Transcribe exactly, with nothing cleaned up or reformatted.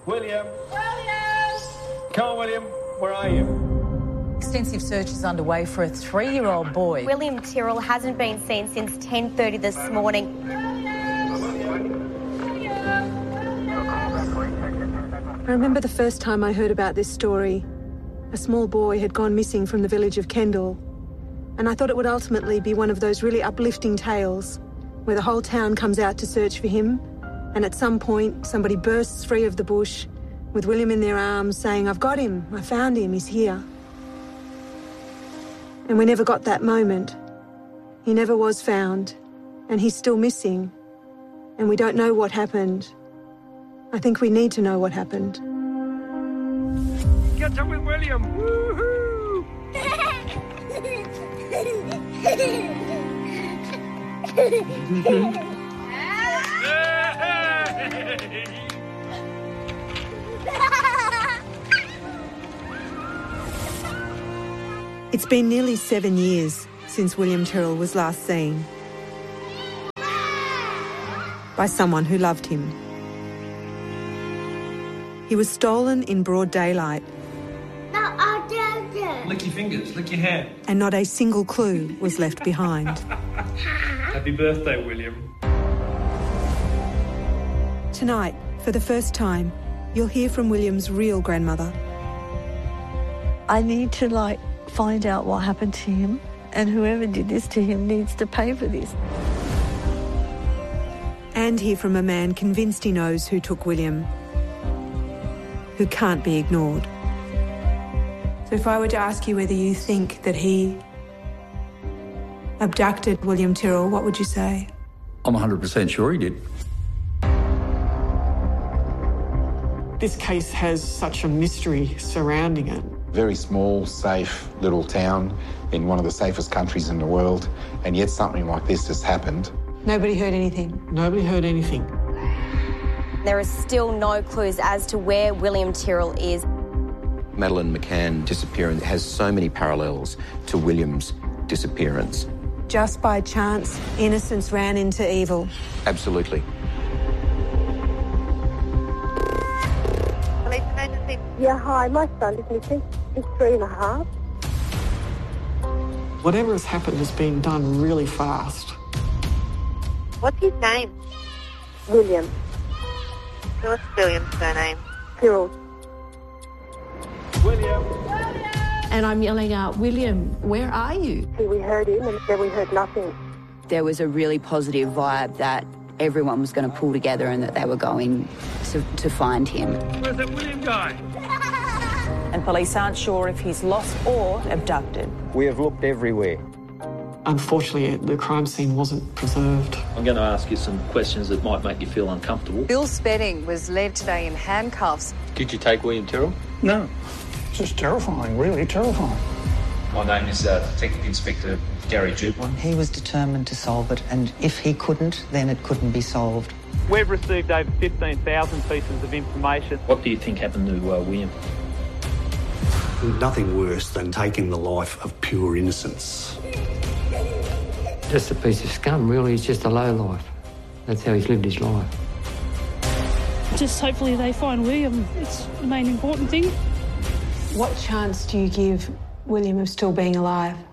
William! William! Come on, William. Where are you? Extensive search is underway for a three-year-old boy. William Tyrrell hasn't been seen since ten thirty this morning. I remember the first time I heard about this story. A small boy had gone missing from the village of Kendall, and I thought it would ultimately be one of those really uplifting tales where the whole town comes out to search for him, and at some point somebody bursts free of the bush with William in their arms saying, "I've got him, I found him, he's here." And we never got that moment. He never was found, and he's still missing, and we don't know what happened. I think we need to know what happened. Catch up with William! Woohoo! It's been nearly seven years since William Tyrrell was last seen by someone who loved him. He was stolen in broad daylight. No, I didn't. Lick your fingers, lick your hand. And not a single clue was left behind. Happy birthday, William. Tonight, for the first time, you'll hear from William's real grandmother. I need to, like, find out what happened to him, and whoever did this to him needs to pay for this. And hear from a man convinced he knows who took William, who can't be ignored. So if I were to ask you whether you think that he abducted William Tyrrell, what would you say? I'm one hundred percent sure he did. This case has such a mystery surrounding it. Very small, safe little town in one of the safest countries in the world, and yet something like this has happened. Nobody heard anything? Nobody heard anything. There are still no clues as to where William Tyrrell is. Madeleine McCann disappearance has so many parallels to William's disappearance. Just by chance, innocence ran into evil. Absolutely. Police emergency. Yeah, hi, my son is missing. He's three and a half. Whatever has happened has been done really fast. What's his name? William. What's William's surname? Tyrrell. William! And I'm yelling out, "William, where are you?" We heard him and then we heard nothing. There was a really positive vibe that everyone was going to pull together and that they were going to, to find him. Where's that William guy? And police aren't sure if he's lost or abducted. We have looked everywhere. Unfortunately, the crime scene wasn't preserved. I'm going to ask you some questions that might make you feel uncomfortable. Bill Spedding was led today in handcuffs. Did you take William Tyrrell? No. It's just terrifying, really terrifying. My name is uh, Detective Inspector Gary Jublin. He was determined to solve it, and if he couldn't, then it couldn't be solved. We've received over fifteen thousand pieces of information. What do you think happened to uh, William? Nothing worse than taking the life of pure innocence. Just a piece of scum, really. He's just a low life. That's how he's lived his life. Just hopefully they find William. It's the main important thing. What chance do you give William of still being alive?